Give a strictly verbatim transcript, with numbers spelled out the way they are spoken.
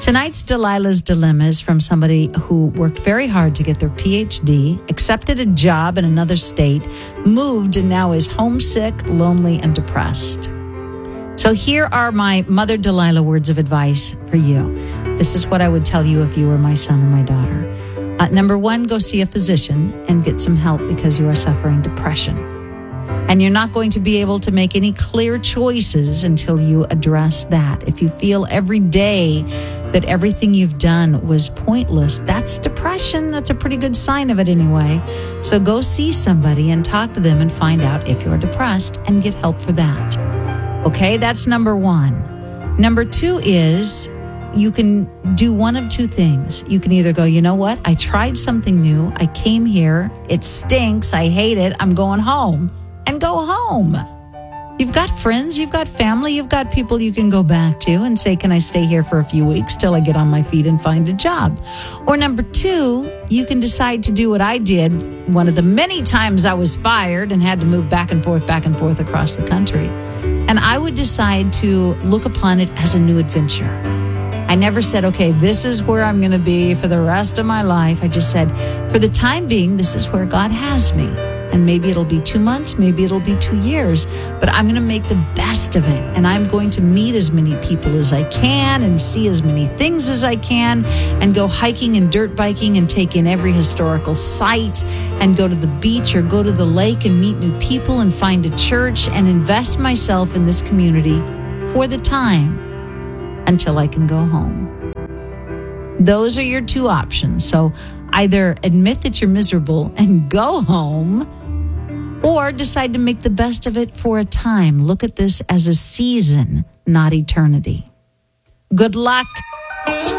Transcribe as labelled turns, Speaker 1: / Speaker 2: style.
Speaker 1: Tonight's Delilah's Dilemma is from somebody who worked very hard to get their P H D, accepted a job in another state, moved, and now is homesick, lonely, and depressed. So here are my Mother Delilah words of advice for you. This is what I would tell you if you were my son and my daughter. Uh, number one, go see a physician and get some help because you are suffering depression. And you're not going to be able to make any clear choices until you address that. If you feel every day that everything you've done was pointless, that's depression. That's a pretty good sign of it anyway. So go see somebody and talk to them and find out if you're depressed and get help for that. Okay, that's number one. Number two is you can do one of two things. You can either go, you know what? I tried something new. I came here. It stinks. I hate it. I'm going home. And go home. You've got friends, you've got family, you've got people you can go back to and say, can I stay here for a few weeks till I get on my feet and find a job? Or number two, you can decide to do what I did one of the many times I was fired and had to move back and forth, back and forth across the country. And I would decide to look upon it as a new adventure. I never said, okay, this is where I'm going to be for the rest of my life. I just said, for the time being, this is where God has me. And maybe it'll be two months, maybe it'll be two years, but I'm going to make the best of it. And I'm going to meet as many people as I can and see as many things as I can and go hiking and dirt biking and take in every historical site and go to the beach or go to the lake and meet new people and find a church and invest myself in this community for the time until I can go home. Those are your two options. So either admit that you're miserable and go home, or decide to make the best of it for a time. Look at this as a season, not eternity. Good luck.